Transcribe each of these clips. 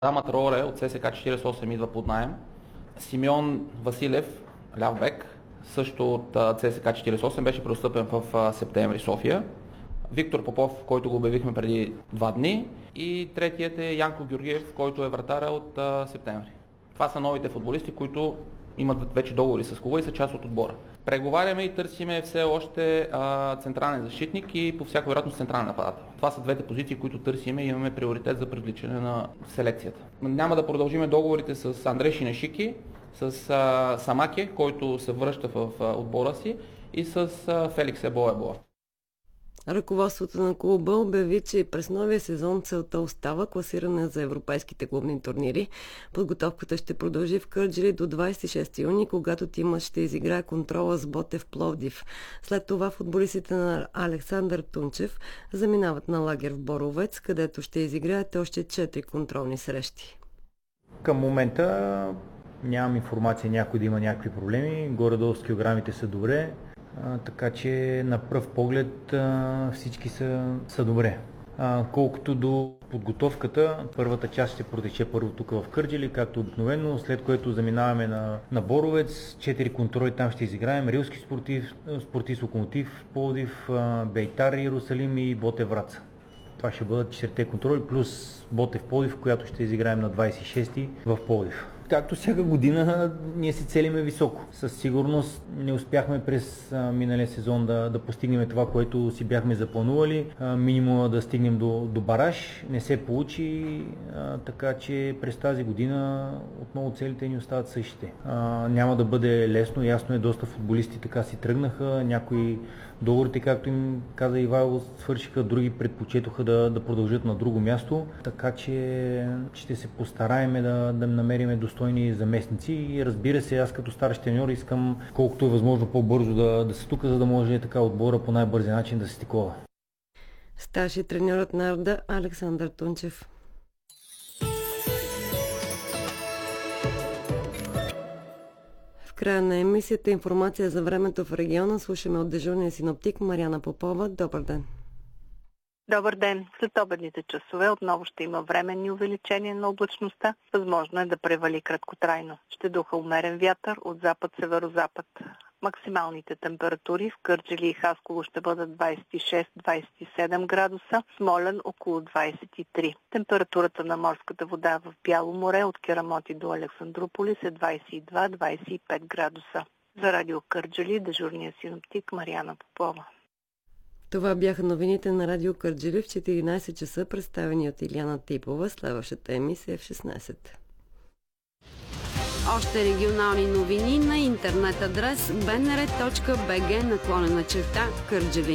Дама Траоре от ССК 48 идва под наем. Симеон Василев, ляв бек, също от ЦСКА 48, беше преотстъпен в септември София. Виктор Попов, който го обявихме преди 2 дни. И третият е Янко Георгиев, който е вратаря от септември. Това са новите футболисти, които имат вече договори с клуба и са част от отбора. Преговаряме и търсиме все още централен защитник и по всяка вероятност централен нападател. Това са двете позиции, които търсиме и имаме приоритет за привличане на селекцията. Няма да продължиме договорите с Андрей Шинешики, с Самаке, който се връща в отбора си, и с Феликс Ебоа. Ръководството на клуба обяви, че през новия сезон целта остава класиране за европейските клубни турнири. Подготовката ще продължи в Кърджали до 26 юни, когато тимът ще изиграе контрола с Ботев Пловдив. След това футболистите на Александър Тунчев заминават на лагер в Боровец, където ще изиграят още 4 контролни срещи. Към момента нямам информация някой да има някакви проблеми. Горе-долу с килограмите са добре. Така че на пръв поглед всички са добре. Колкото до подготовката, първата част ще протече първо тук в Кърджали, както обикновено, след което заминаваме на Боровец, 4 контроли там ще изиграем: Рилски спортист Локомотив Пловдив, Бейтар Иерусалим и Ботев Враца. Това ще бъдат 4 контроли плюс Ботев Пловдив, която ще изиграем на 26 в Пловдив. Както всяка година, ние си целиме високо. Със сигурност не успяхме през миналия сезон да постигнем това, което си бяхме запланували. Минимума да стигнем до бараж. Не се получи, така че през тази година отново целите ни остават същите. Няма да бъде лесно, ясно е, доста футболисти така си тръгнаха. Някои договорите, както им каза Ивайло, свършиха, други предпочетоха да продължат на друго място. Така че ще се постараем да намерим достойни заместници и, разбира се, аз като старши треньор искам колкото е възможно по-бързо да се тука, за да може така отбора по най-бързия начин да се стикова. Старши треньорът на Арда Александър Тунчев. В края на емисията информация за времето в региона слушаме от дежурния синоптик Мариана Попова. Добър ден! Добър ден! След обедните часове отново ще има временни увеличения на облачността. Възможно е да превали краткотрайно. Ще духа умерен вятър от запад-северозапад. Максималните температури в Кърджали и Хасково ще бъдат 26-27 градуса, Смолян около 23. Температурата на морската вода в Бяло море от Керамоти до Александруполис е 22-25 градуса. За радио Кърджали дежурния синоптик Мариана Попова. Това бяха новините на радио Кърджали в 14 часа, представени от Иляна Типова. Следващата емисия е в 16. Още регионални новини на интернет адрес bnr.bg/Кърджали.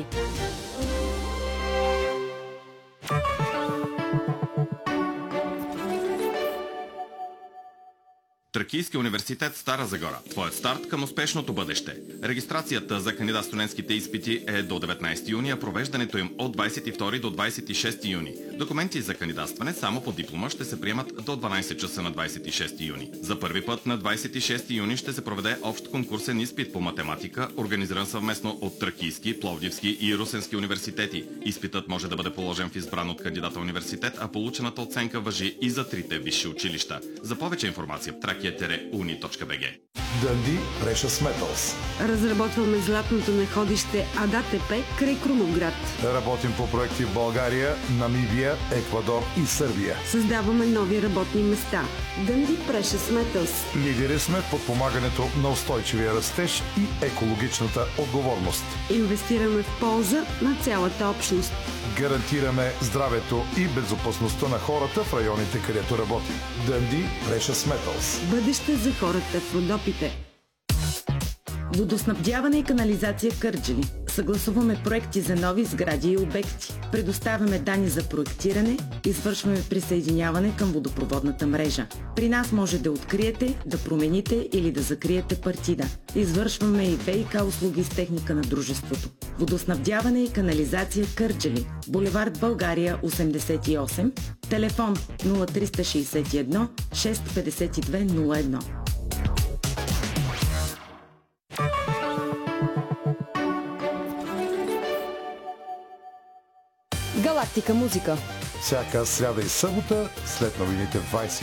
Тракийски университет Стара Загора. Твоят старт към успешното бъдеще. Регистрацията за кандидат-студентските изпити е до 19 юни, а провеждането им от 22 до 26 юни. Документи за кандидатстване само по диплома ще се приемат до 12 часа на 26 юни. За първи път на 26 юни ще се проведе общ конкурсен изпит по математика, организиран съвместно от Тракийски, Пловдивски и Русенски университети. Изпитът може да бъде положен в избран от кандидата университет, а получената оценка важи и за трите висши училища. За повече информация в trakia-uni.bg. Dundee Precious Metals. Разработваме златното находище АДАТП край Крумовград. Работим по проекти в България, Намибия, Еквадор и Сърбия. Създаваме нови работни места. Dundee Precious Metals. Лидери сме в подпомагането на устойчивия растеж и екологичната отговорност. Инвестираме в полза на цялата общност. Гарантираме здравето и безопасността на хората в районите, където работим. Dundee Precious Metals. Бъдеще за хората в Родопите. Водоснабдяване и канализация Кърджали. Съгласуваме проекти за нови сгради и обекти. Предоставяме данни за проектиране, извършваме присъединяване към водопроводната мрежа. При нас може да откриете, да промените или да закриете партида. Извършваме и ВиК услуги с техника на дружеството. Водоснабдяване и канализация Кърджали. Булевард България 88. Телефон 0361 652 01. Галактика музика. Всяка сряда и събота, след новините в 20.